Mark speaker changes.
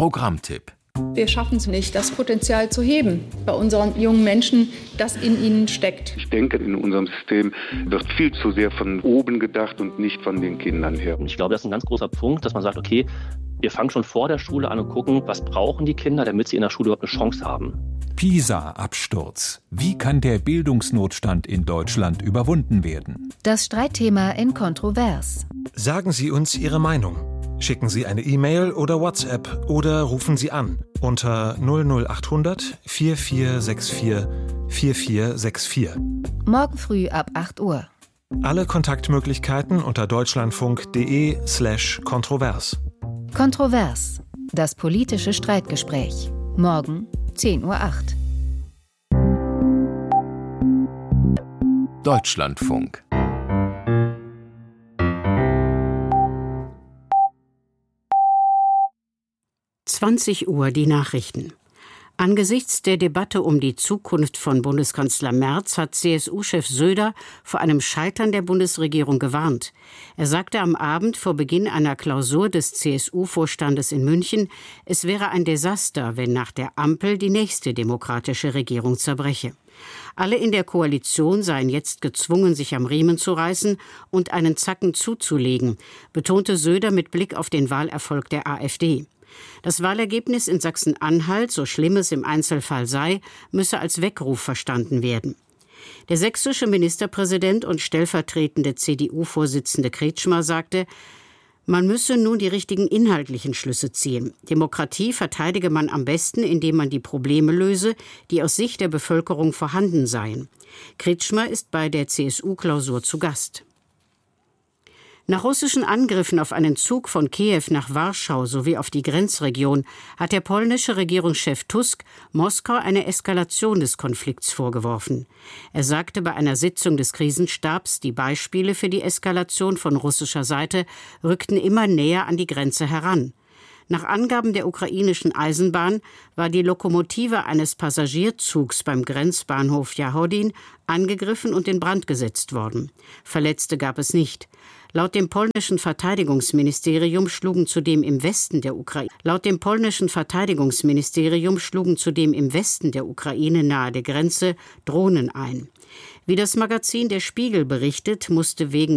Speaker 1: Programmtipp.
Speaker 2: Wir schaffen es nicht, das Potenzial zu heben bei unseren jungen Menschen, das in ihnen steckt.
Speaker 3: Ich denke, in unserem System wird viel zu sehr von oben gedacht und nicht von den Kindern her.
Speaker 4: Ich glaube, das ist ein ganz großer Punkt, dass man sagt, okay, wir fangen schon vor der Schule an und gucken, was brauchen die Kinder, damit sie in der Schule überhaupt eine Chance haben.
Speaker 1: PISA-Absturz. Wie kann der Bildungsnotstand in Deutschland überwunden werden?
Speaker 5: Das Streitthema in Kontrovers.
Speaker 6: Sagen Sie uns Ihre Meinung. Schicken Sie eine E-Mail oder WhatsApp oder rufen Sie an unter 00800 4464 4464.
Speaker 5: Morgen früh ab 8 Uhr.
Speaker 6: Alle Kontaktmöglichkeiten unter deutschlandfunk.de/kontrovers.
Speaker 5: Kontrovers. Das politische Streitgespräch. Morgen 10:08 Uhr.
Speaker 1: Deutschlandfunk.
Speaker 7: Uhr die Nachrichten. Angesichts der Debatte um die Zukunft von Bundeskanzler Merz hat CSU-Chef Söder vor einem Scheitern der Bundesregierung gewarnt. Er sagte am Abend vor Beginn einer Klausur des CSU-Vorstandes in München, es wäre ein Desaster, wenn nach der Ampel die nächste demokratische Regierung zerbreche. Alle in der Koalition seien jetzt gezwungen, sich am Riemen zu reißen und einen Zacken zuzulegen, betonte Söder mit Blick auf den Wahlerfolg der AfD. Das Wahlergebnis in Sachsen-Anhalt, so schlimm es im Einzelfall sei, müsse als Weckruf verstanden werden. Der sächsische Ministerpräsident und stellvertretende CDU-Vorsitzende Kretschmer sagte, man müsse nun die richtigen inhaltlichen Schlüsse ziehen. Demokratie verteidige man am besten, indem man die Probleme löse, die aus Sicht der Bevölkerung vorhanden seien. Kretschmer ist bei der CSU-Klausur zu Gast. Nach russischen Angriffen auf einen Zug von Kiew nach Warschau sowie auf die Grenzregion hat der polnische Regierungschef Tusk Moskau eine Eskalation des Konflikts vorgeworfen. Er sagte bei einer Sitzung des Krisenstabs, die Beispiele für die Eskalation von russischer Seite rückten immer näher an die Grenze heran. Nach Angaben der ukrainischen Eisenbahn war die Lokomotive eines Passagierzugs beim Grenzbahnhof Jahodin angegriffen und in Brand gesetzt worden. Verletzte gab es nicht. Laut dem polnischen Verteidigungsministerium schlugen zudem im Westen der Ukraine nahe der Grenze Drohnen ein. Wie das Magazin Der Spiegel berichtet, musste wegen